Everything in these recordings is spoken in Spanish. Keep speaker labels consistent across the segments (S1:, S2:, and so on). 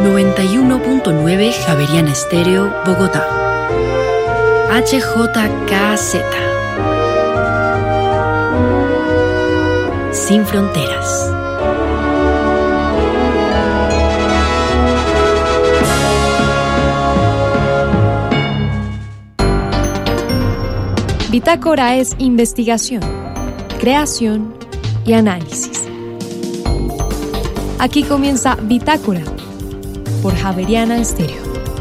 S1: 91.9 Javeriana Estéreo, Bogotá. HJKZ. Sin fronteras.
S2: Bitácora es investigación, creación y análisis. Aquí comienza Bitácora por Javeriana Estéreo.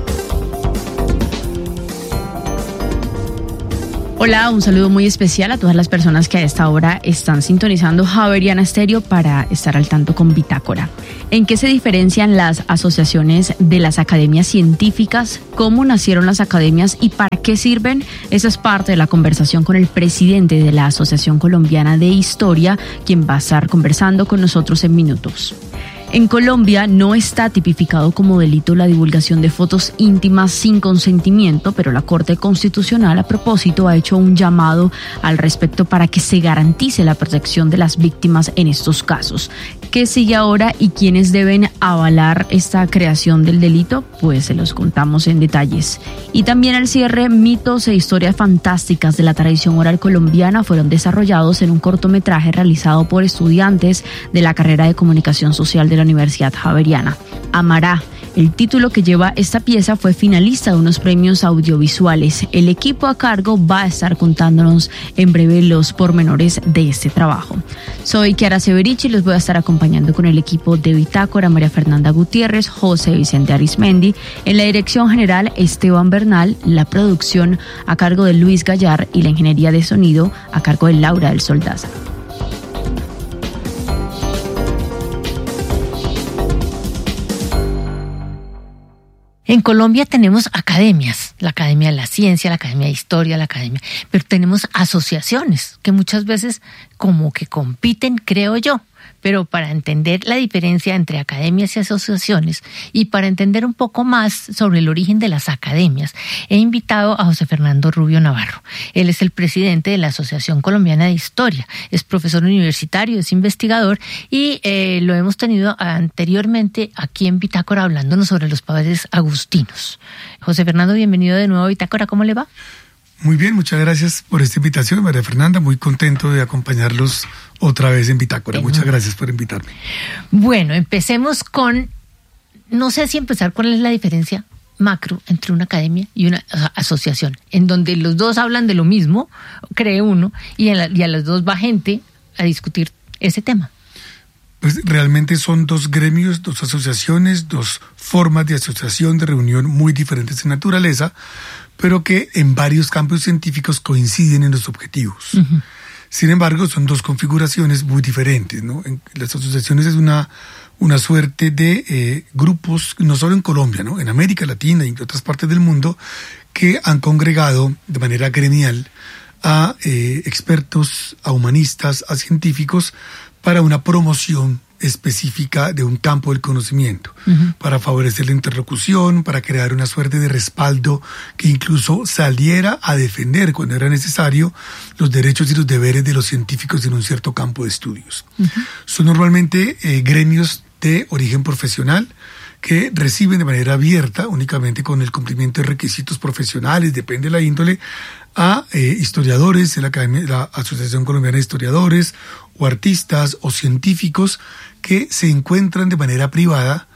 S3: Hola, un saludo muy especial a todas las personas que a esta hora están sintonizando Javeriana Estéreo para estar al tanto con Bitácora. ¿En qué se diferencian las asociaciones de las academias científicas? ¿Cómo nacieron las academias y para qué sirven? Esa es parte de la conversación con el presidente de la Asociación Colombiana de Historia, quien va a estar conversando con nosotros en minutos. En Colombia no está tipificado como delito la divulgación de fotos íntimas sin consentimiento, pero la Corte Constitucional a propósito ha hecho un llamado al respecto para que se garantice la protección de las víctimas en estos casos. ¿Qué sigue ahora y quiénes deben avalar esta creación del delito? Pues se los contamos en detalles. Y también al cierre, mitos e historias fantásticas de la tradición oral colombiana fueron desarrollados en un cortometraje realizado por estudiantes de la carrera de Comunicación Social de la Universidad Javeriana. Amará, el título que lleva esta pieza, fue finalista de unos premios audiovisuales. El equipo a cargo va a estar contándonos en breve los pormenores de este trabajo. Soy Kiara Severich y los voy a estar acompañando con el equipo de Bitácora, María Fernanda Gutiérrez, José Vicente Arismendi, en la dirección general Esteban Bernal, la producción a cargo de Luis Gallar y la ingeniería de sonido a cargo de Laura del Soldaza.
S4: En Colombia tenemos academias, la Academia de la Ciencia, la Academia de Historia, la Academia, pero tenemos asociaciones que muchas veces como que compiten, creo yo. Pero para entender la diferencia entre academias y asociaciones y para entender un poco más sobre el origen de las academias, he invitado a José Fernando Rubio Navarro. Él es el presidente de la Asociación Colombiana de Historia, es profesor universitario, es investigador y lo hemos tenido anteriormente aquí en Bitácora hablándonos sobre los padres agustinos. José Fernando, bienvenido de nuevo a Bitácora, ¿cómo le va?
S5: Muy bien, muchas gracias por esta invitación, María Fernanda. Muy contento de acompañarlos otra vez en Bitácora. Muchas gracias por invitarme.
S4: Bueno, empecemos con, no sé si empezar, ¿cuál es la diferencia macro entre una academia y una asociación? En donde los dos hablan de lo mismo, cree uno, y a los dos va gente a discutir ese tema.
S5: Pues realmente son dos gremios, dos asociaciones, dos formas de asociación, de reunión muy diferentes en naturaleza, pero que en varios campos científicos coinciden en los objetivos. Uh-huh. Sin embargo, son dos configuraciones muy diferentes, ¿no? Las asociaciones es una suerte de grupos, no solo en Colombia, ¿no? En América Latina y en otras partes del mundo, que han congregado de manera gremial a expertos, a humanistas, a científicos para una promoción específica de un campo del conocimiento, uh-huh, para favorecer la interlocución, para crear una suerte de respaldo que incluso saliera a defender cuando era necesario los derechos y los deberes de los científicos en un cierto campo de estudios. Uh-huh. Son normalmente gremios de origen profesional que reciben de manera abierta, únicamente con el cumplimiento de requisitos profesionales, depende de la índole, a historiadores, la Asociación Colombiana de Historiadores, o artistas o científicos que se encuentran de manera privada,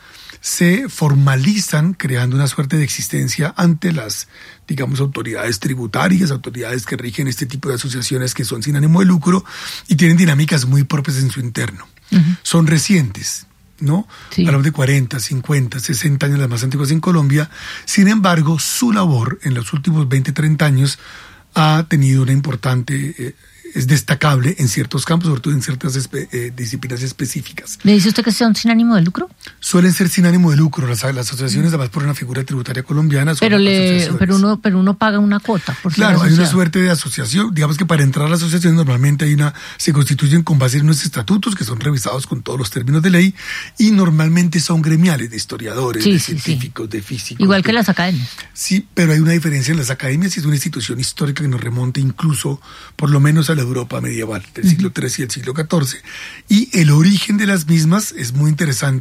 S5: se formalizan creando una suerte de existencia ante las, digamos, autoridades tributarias, autoridades que rigen este tipo de asociaciones que son sin ánimo de lucro y tienen dinámicas muy propias en su interno. Uh-huh. Son recientes, ¿no? Sí. Hablamos de 40, 50, 60 años las más antiguas en Colombia. Sin embargo, su labor en los últimos 20, 30 años ha tenido una importante... es destacable en ciertos campos, sobre todo en ciertas disciplinas específicas.
S4: ¿Le dice usted que son sin ánimo de lucro?
S5: Suelen ser sin ánimo de lucro. Las asociaciones, además por una figura tributaria colombiana, son
S4: pero uno paga una cuota.
S5: Claro, hay una suerte de asociación. Digamos que para entrar a la asociación normalmente se constituyen con base en unos estatutos que son revisados con todos los términos de ley y normalmente son gremiales de historiadores, de científicos, de físicos.
S4: Igual que las academias.
S5: Sí, pero hay una diferencia en las academias y es una institución histórica que nos remonta incluso, por lo menos, a la Europa medieval, del siglo XIII y el siglo XIV. Y el origen de las mismas es muy interesante y además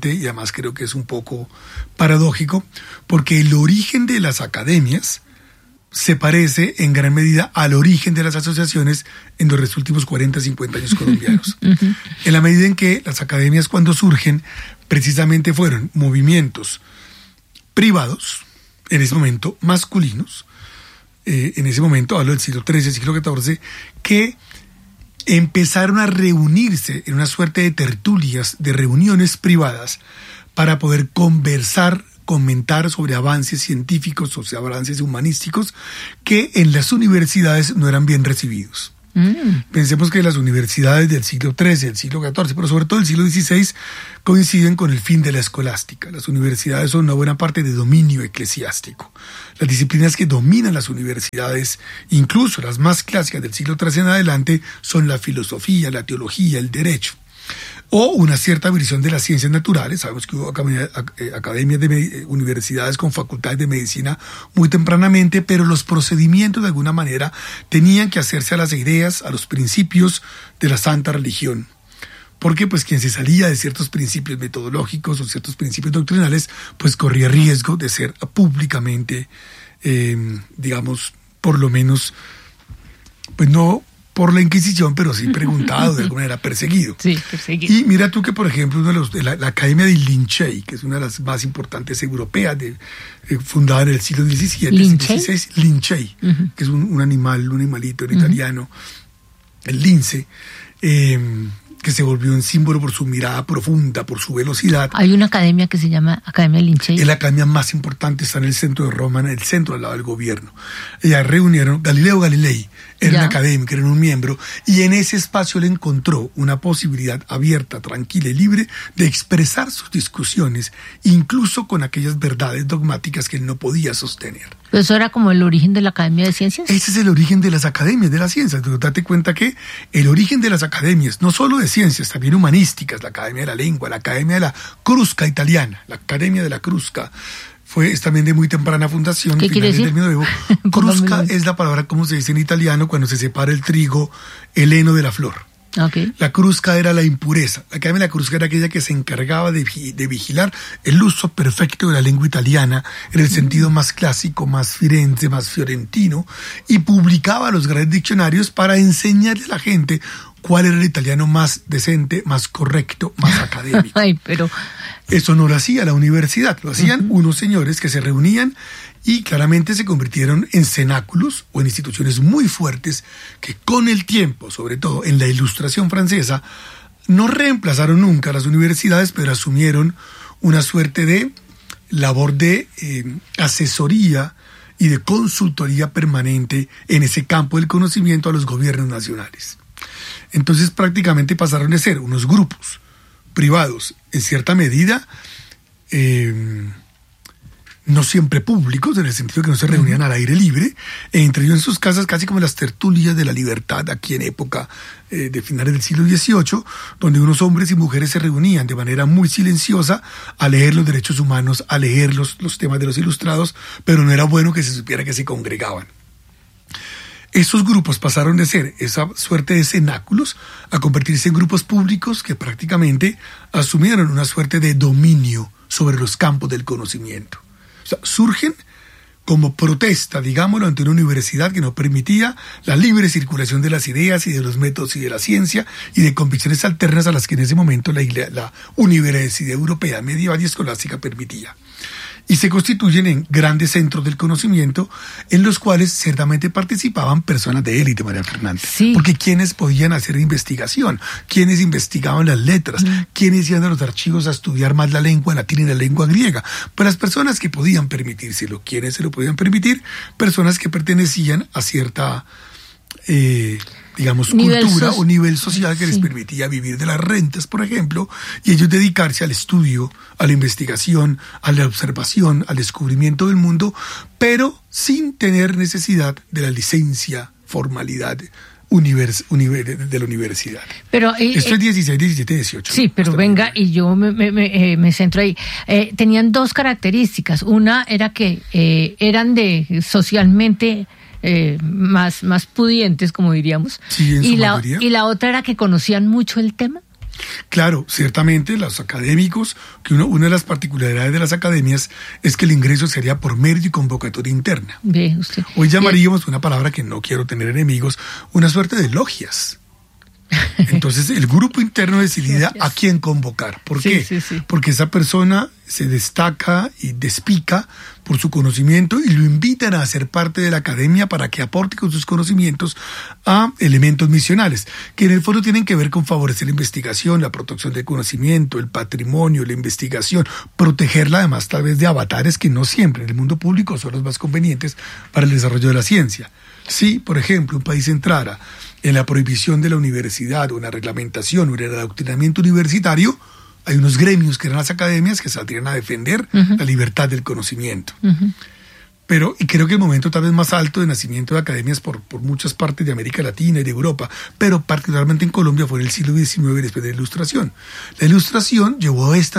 S5: además creo que es un poco paradójico, porque el origen de las academias se parece en gran medida al origen de las asociaciones en los últimos 40, 50 años colombianos. En la medida en que las academias, cuando surgen, precisamente fueron movimientos privados, en ese momento masculinos, en ese momento, hablo del siglo XIII, siglo XIV, que empezaron a reunirse en una suerte de tertulias, de reuniones privadas, para poder conversar, comentar sobre avances científicos, sobre avances humanísticos, que en las universidades no eran bien recibidos. Pensemos que las universidades del siglo XIII, del siglo XIV, pero sobre todo del siglo XVI, coinciden con el fin de la escolástica. Las universidades son una buena parte de dominio eclesiástico. Las disciplinas que dominan las universidades, incluso las más clásicas del siglo XIII en adelante, son la filosofía, la teología, el derecho, o una cierta visión de las ciencias naturales. Sabemos que hubo academias de universidades con facultades de medicina muy tempranamente, pero los procedimientos de alguna manera tenían que hacerse a las ideas, a los principios de la santa religión. Porque pues quien se salía de ciertos principios metodológicos o ciertos principios doctrinales, pues corría riesgo de ser públicamente, digamos, por lo menos, pues no por la Inquisición, pero sí preguntado, de alguna manera perseguido.
S4: Sí, perseguido.
S5: Y mira tú que, por ejemplo, la Academia de Lincei, que es una de las más importantes europeas, fundada en el siglo XVII, Lincei, que es un animalito en italiano, el lince, que se volvió un símbolo por su mirada profunda, por su velocidad.
S4: Hay una academia que se llama Academia Lincei.
S5: Es la academia más importante, está en el centro de Roma, en el centro al lado del gobierno. Ellas reunieron, Galileo Galilei era un académico, era un miembro, y en ese espacio le encontró una posibilidad abierta, tranquila y libre de expresar sus discusiones, incluso con aquellas verdades dogmáticas que él no podía sostener.
S4: ¿Eso era como el origen de la Academia de Ciencias?
S5: Ese es el origen de las academias de las ciencias. Entonces, date cuenta que el origen de las academias, no solo de ciencias, también humanísticas, la Academia de la Lengua, la Academia de la Crusca italiana, la Academia de la Crusca, es también de muy temprana fundación.
S4: ¿Qué quiere decir?
S5: Del medioevo. Crusca es la palabra, como se dice en italiano, cuando se separa el trigo, el heno de la flor.
S4: Okay.
S5: La crusca era la impureza. La Academia de la Crusca era aquella que se encargaba de vigilar el uso perfecto de la lengua italiana en el sentido más clásico, más firenze, más fiorentino, y publicaba los grandes diccionarios para enseñarle a la gente cuál era el italiano más decente, más correcto, más académico.
S4: Ay, pero
S5: eso no lo hacía la universidad, lo hacían unos señores que se reunían y claramente se convirtieron en cenáculos o en instituciones muy fuertes que con el tiempo, sobre todo en la Ilustración francesa, no reemplazaron nunca a las universidades, pero asumieron una suerte de labor de asesoría y de consultoría permanente en ese campo del conocimiento a los gobiernos nacionales. Entonces prácticamente pasaron de ser unos grupos privados, en cierta medida, no siempre públicos, en el sentido que no se reunían al aire libre, entre ellos en sus casas, casi como las tertulias de la libertad, aquí en época de finales del siglo XVIII, donde unos hombres y mujeres se reunían de manera muy silenciosa a leer los derechos humanos, a leer los temas de los ilustrados, pero no era bueno que se supiera que se congregaban. Estos grupos pasaron de ser esa suerte de cenáculos a convertirse en grupos públicos que prácticamente asumieron una suerte de dominio sobre los campos del conocimiento. O sea, surgen como protesta, digámoslo, ante una universidad que no permitía la libre circulación de las ideas y de los métodos y de la ciencia y de convicciones alternas a las que en ese momento la universidad europea medieval y escolástica permitía. Y se constituyen en grandes centros del conocimiento en los cuales ciertamente participaban personas de élite, María Fernanda.
S4: Sí.
S5: Porque quienes podían hacer investigación, quienes investigaban las letras, quienes iban a los archivos a estudiar más la lengua latina y la lengua griega. Pues las personas que podían permitírselo, quienes se lo podían permitir, personas que pertenecían a cierta digamos, cultura o nivel social que les permitía vivir de las rentas, por ejemplo, y ellos dedicarse al estudio, a la investigación, a la observación, al descubrimiento del mundo, pero sin tener necesidad de la licencia, formalidad de la universidad.
S4: Pero,
S5: esto es 16, 17, 18.
S4: Sí, pero venga, y yo me centro ahí. Tenían dos características. Una era que eran socialmente más pudientes, como diríamos.
S5: Sí,
S4: y la otra era que conocían mucho el tema.
S5: Claro, ciertamente los académicos, que una de las particularidades de las academias es que el ingreso sería por mérito y convocatoria interna.
S4: Ve usted.
S5: Hoy llamaríamos una palabra que no quiero tener enemigos, una suerte de logias. Entonces el grupo interno decidía a quién convocar. ¿Por qué?
S4: Sí.
S5: Porque esa persona se destaca y despica por su conocimiento y lo invitan a ser parte de la academia para que aporte con sus conocimientos a elementos misionales, que en el fondo tienen que ver con favorecer la investigación, la protección del conocimiento, el patrimonio, la investigación, protegerla además tal vez de avatares que no siempre en el mundo público son los más convenientes para el desarrollo de la ciencia. Si, por ejemplo, un país entrara en la prohibición de la universidad o en la reglamentación o en el adoctrinamiento universitario, hay unos gremios que eran las academias que saldrían a defender la libertad del conocimiento. Pero, y creo que el momento tal vez más alto de nacimiento de academias por muchas partes de América Latina y de Europa, pero particularmente en Colombia fue en el siglo XIX después de la Ilustración. La Ilustración llevó el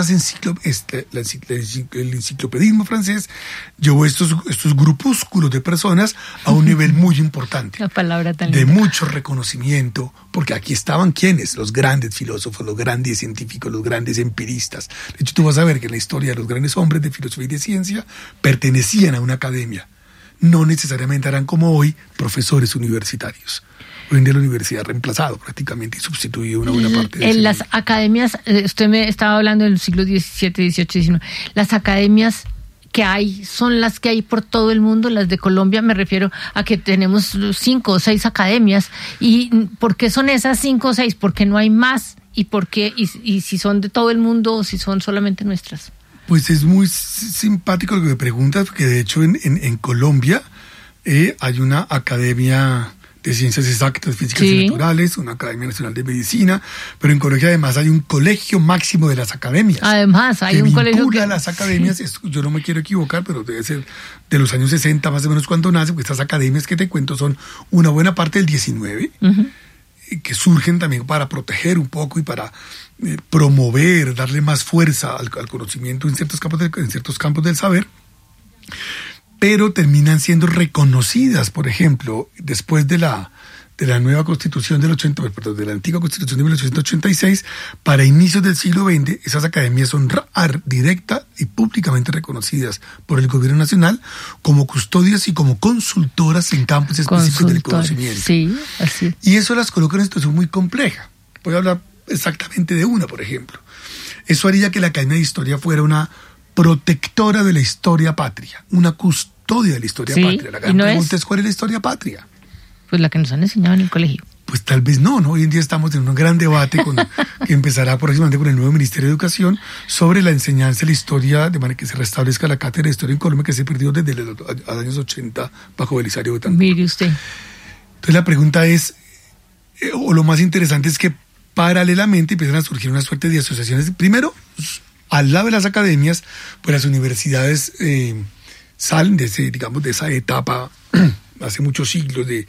S5: enciclopedismo francés, llevó estos grupúsculos de personas a un nivel muy importante.
S4: La palabra tan
S5: de
S4: linda.
S5: mucho reconocimiento, porque aquí estaban ¿quiénes? Los grandes filósofos, los grandes científicos, los grandes empiristas. De hecho, tú vas a ver que en la historia los grandes hombres de filosofía y de ciencia pertenecían a una academia. No necesariamente eran como hoy profesores universitarios. Hoy en día la universidad ha reemplazado prácticamente y sustituido una buena parte de
S4: En las academias, usted me estaba hablando del siglo XVII, XVIII, XIX. Las academias que hay son las que hay por todo el mundo. Las de Colombia, me refiero a que tenemos 5 o 6 academias. ¿Y por qué son esas 5 o 6? ¿Por qué no hay más? ¿Y por qué? ¿Y si son de todo el mundo o si son solamente nuestras?
S5: Pues es muy simpático lo que me preguntas, porque de hecho en Colombia hay una academia de ciencias exactas, físicas y naturales, una academia nacional de medicina, pero en Colombia además hay un colegio máximo de las academias.
S4: Además, hay un colegio
S5: que las academias, yo no me quiero equivocar, pero debe ser de los años 60 más o menos cuando nace, porque estas academias que te cuento son una buena parte del 19, que surgen también para proteger un poco y para promover, darle más fuerza al conocimiento en ciertos campos del saber, pero terminan siendo reconocidas, por ejemplo, después de la nueva Constitución de la antigua Constitución de 1886, para inicios del siglo XX, esas academias son directa y públicamente reconocidas por el gobierno nacional como custodias y como consultoras en campos específicos del conocimiento.
S4: Sí, así.
S5: Y eso las coloca en una situación muy compleja. Voy a hablar exactamente de una, por ejemplo. Eso haría que la Academia de Historia fuera una protectora de la historia patria, una custodia de la historia patria. La gran pregunta es ¿cuál es la historia patria?
S4: Pues la que nos han enseñado en el colegio.
S5: Pues tal vez no. Hoy en día estamos en un gran debate que empezará próximamente con el nuevo Ministerio de Educación sobre la enseñanza de la historia, de manera que se restablezca la cátedra de historia en Colombia, que se perdió desde los años 80 bajo Belisario Betancur.
S4: Mire usted.
S5: Entonces la pregunta es, o lo más interesante es que paralelamente empiezan a surgir una suerte de asociaciones. Primero, al lado de las academias, pues las universidades salen de esa etapa hace muchos siglos de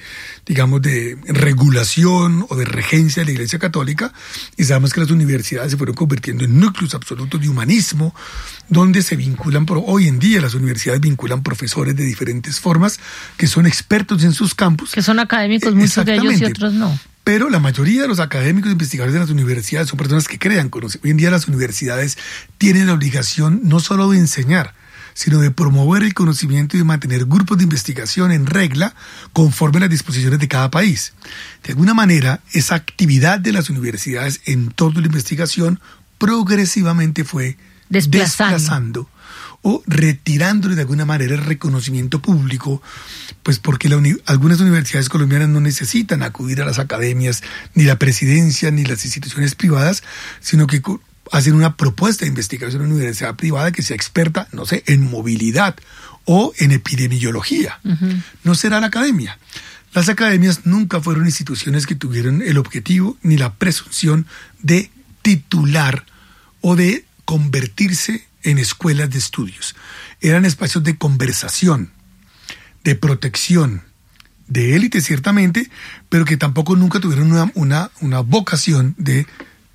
S5: regulación o de regencia de la Iglesia Católica, y sabemos que las universidades se fueron convirtiendo en núcleos absolutos de humanismo, donde se vinculan, hoy en día las universidades vinculan profesores de diferentes formas que son expertos en sus campos.
S4: Que son académicos, muchos de ellos y otros no.
S5: Pero la mayoría de los académicos e investigadores de las universidades son personas que crean conocimiento. Hoy en día las universidades tienen la obligación no solo de enseñar, sino de promover el conocimiento y de mantener grupos de investigación en regla conforme a las disposiciones de cada país. De alguna manera, esa actividad de las universidades en toda la investigación progresivamente fue desplazando o retirándole de alguna manera el reconocimiento público, pues porque algunas universidades colombianas no necesitan acudir a las academias, ni la presidencia, ni las instituciones privadas, sino que hacen una propuesta de investigación en una universidad privada que sea experta, no sé, en movilidad o en epidemiología. No será la academia. Las academias nunca fueron instituciones que tuvieron el objetivo ni la presunción de titular o de convertirse en escuelas de estudios. Eran espacios de conversación, de protección, de élite ciertamente, pero que tampoco nunca tuvieron una vocación de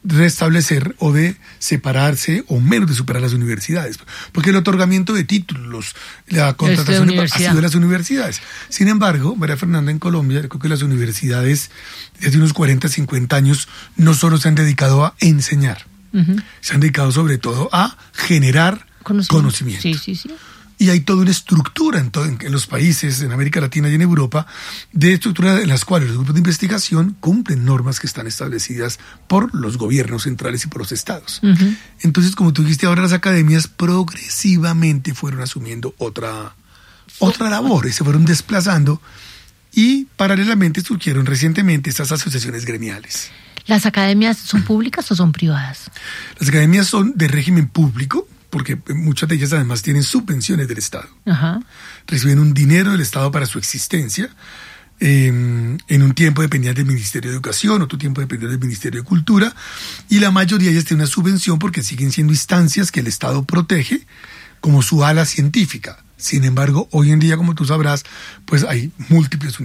S5: restablecer o de separarse o menos de superar las universidades. Porque el otorgamiento de títulos, la contratación ha sido de las universidades. Sin embargo, María Fernanda, en Colombia, creo que las universidades desde unos 40, 50 años no solo se han dedicado a enseñar, se han dedicado sobre todo a generar conocimiento.
S4: Sí.
S5: Y hay toda una estructura en los países, en América Latina y en Europa, de estructura en las cuales los grupos de investigación cumplen normas que están establecidas por los gobiernos centrales y por los estados. Entonces, como tú dijiste ahora, las academias progresivamente fueron asumiendo otra labor y se fueron desplazando, y paralelamente surgieron recientemente estas asociaciones gremiales.
S4: ¿Las academias son públicas o son privadas?
S5: Las academias son de régimen público, porque muchas de ellas además tienen subvenciones del Estado. Reciben un dinero del Estado para su existencia. En un tiempo dependían del Ministerio de Educación, otro tiempo dependían del Ministerio de Cultura, y la mayoría de ellas tienen una subvención porque siguen siendo instancias que el Estado protege como su ala científica. Sin embargo, hoy en día, como tú sabrás, pues hay múltiples